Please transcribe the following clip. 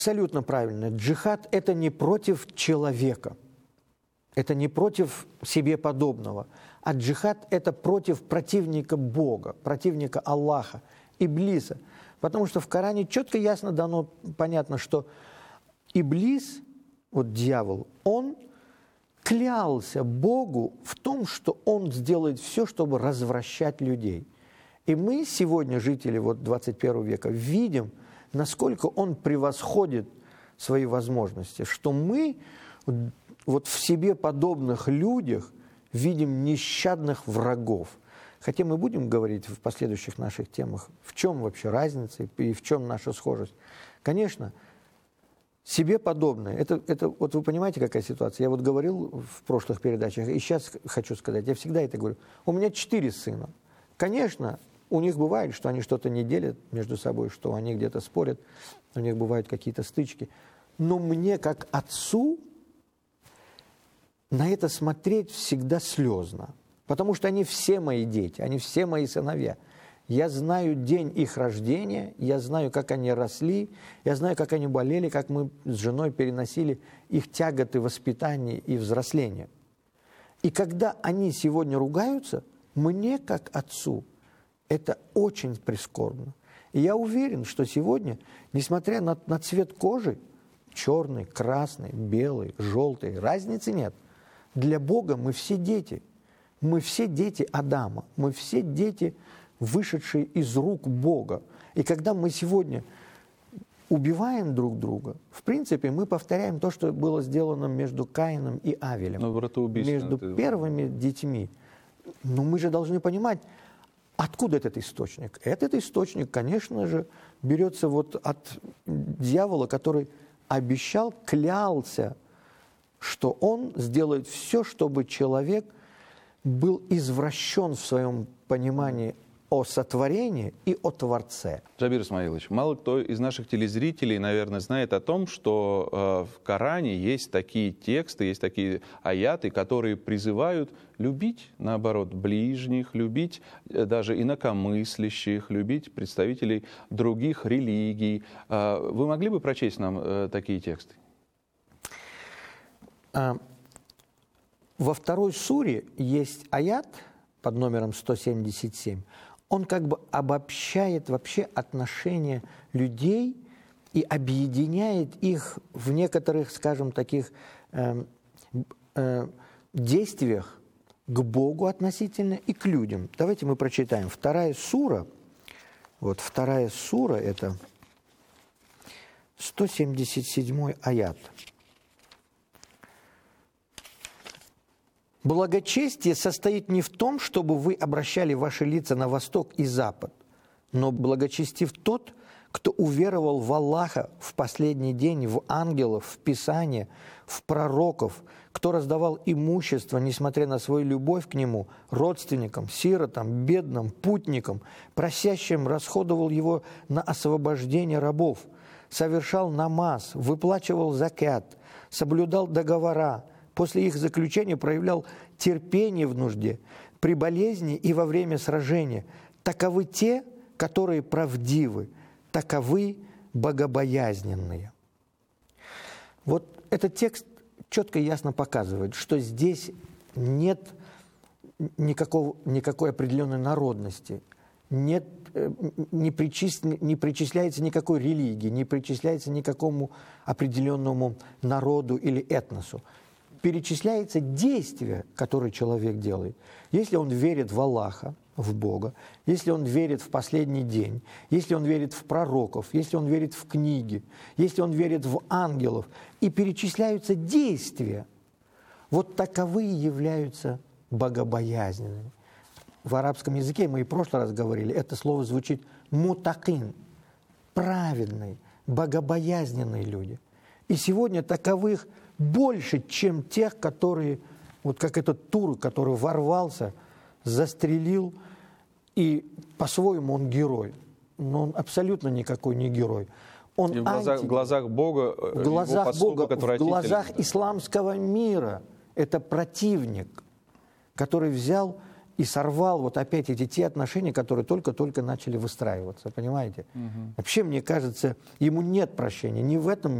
Абсолютно правильно. Джихад – это не против человека, это не против себе подобного, а джихад – это против противника Бога, противника Аллаха, Иблиса. Потому что в Коране четко ясно дано, понятно, что Иблис, вот дьявол, он клялся Богу в том, что он сделает все, чтобы развращать людей. И мы сегодня, жители вот 21 века, видим, насколько он превосходит свои возможности, что мы вот в себе подобных людях видим нещадных врагов. Хотя мы будем говорить в последующих наших темах, в чем вообще разница и в чем наша схожесть. Конечно, себе подобное, это вот вы понимаете, какая ситуация? Я вот говорил в прошлых передачах, и сейчас хочу сказать, я всегда это говорю. У меня 4 сына. Конечно, у них бывает, что они что-то не делят между собой, что они где-то спорят, у них бывают какие-то стычки. Но мне, как отцу, на это смотреть всегда слезно. Потому что они все мои дети, они все мои сыновья. Я знаю день их рождения, я знаю, как они росли, я знаю, как они болели, как мы с женой переносили их тяготы воспитания и взросления. И когда они сегодня ругаются, мне, как отцу, это очень прискорбно. И я уверен, что сегодня, несмотря на цвет кожи, черный, красный, белый, желтый, разницы нет. Для Бога мы все дети. Мы все дети Адама. Мы все дети, вышедшие из рук Бога. И когда мы сегодня убиваем друг друга, в принципе, мы повторяем то, что было сделано между Каином и Авелем. Между первыми детьми. Но мы же должны понимать, откуда этот источник? Этот источник, конечно же, берется вот от дьявола, который обещал, клялся, что он сделает все, чтобы человек был извращен в своем понимании о сотворении и о Творце. Джабир Исмаилович, мало кто из наших телезрителей, наверное, знает о том, что в Коране есть такие тексты, есть такие аяты, которые призывают любить, наоборот, ближних, любить даже инакомыслящих, любить представителей других религий. Вы могли бы прочесть нам такие тексты? Во второй суре есть аят под номером 177. Он как бы обобщает вообще отношения людей и объединяет их в некоторых, скажем, таких действиях к Богу относительно и к людям. Давайте мы прочитаем. Вторая сура, вот вторая сура, это 177 аят. Благочестие состоит не в том, чтобы вы обращали ваши лица на восток и запад, но благочестив тот, кто уверовал в Аллаха в последний день, в ангелов, в Писание, в пророков, кто раздавал имущество, несмотря на свою любовь к нему, родственникам, сиротам, бедным, путникам, просящим, расходовал его на освобождение рабов, совершал намаз, выплачивал закят, соблюдал договора, после их заключения проявлял терпение в нужде, при болезни и во время сражения. Таковы те, которые правдивы, таковы богобоязненные. Вот этот текст четко и ясно показывает, что здесь нет никакой определенной народности, не причисляется никакой религии, не причисляется никакому определенному народу или этносу. Перечисляется действие, которое человек делает. Если он верит в Аллаха, в Бога, если он верит в последний день, если он верит в пророков, если он верит в книги, если он верит в ангелов, и перечисляются действия, вот таковые являются богобоязненными. В арабском языке, мы и в прошлый раз говорили, это слово звучит мутакин, праведные, богобоязненные люди. И сегодня таковых больше, чем тех, которые, вот как этот турок, который ворвался, застрелил, и по-своему он герой. Но он абсолютно никакой не герой. Он в глазах Бога, в глазах Бога, в глазах исламского мира это противник, который взял и сорвал вот опять те отношения, которые только-только начали выстраиваться, понимаете? Вообще, мне кажется, ему нет прощения ни в этом